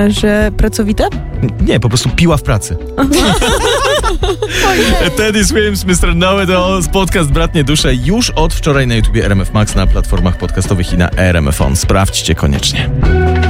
Że pracowita? Nie, po prostu piła w pracy. Teddy Swims, Mr. Know It All, podcast Bratnie Dusze już od wczoraj na YouTubie RMF Max, na platformach podcastowych i na RMF On. Sprawdźcie koniecznie.